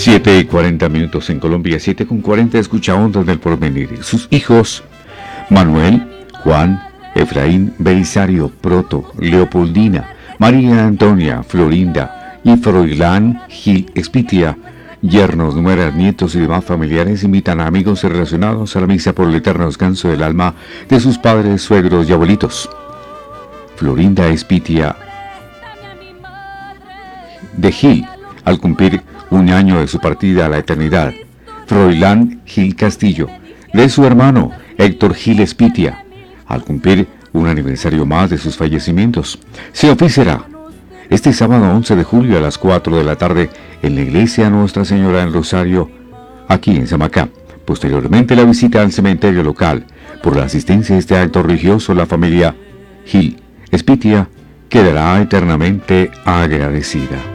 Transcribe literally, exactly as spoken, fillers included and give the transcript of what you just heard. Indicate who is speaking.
Speaker 1: siete y cuarenta minutos en Colombia, siete con cuarenta, escucha Ondas del Porvenir. Sus hijos, Manuel, Juan, Efraín, Belisario, Proto, Leopoldina, María Antonia, Florinda y Froilán Gil Espitia, yernos, nueras, nietos y demás familiares invitan a amigos relacionados a la misa por el eterno descanso del alma de sus padres, suegros y abuelitos. Florinda Espitia de Gil, al cumplir un año de su partida a la eternidad. Froilán Gil Castillo, de su hermano Héctor Gil Espitia, al cumplir un aniversario más de sus fallecimientos. Se oficiará este sábado once de julio a las cuatro de la tarde en la iglesia Nuestra Señora del Rosario, aquí en Samacá. Posteriormente la visita al cementerio local. Por la asistencia a este acto religioso, la familia Gil Espitia quedará eternamente agradecida.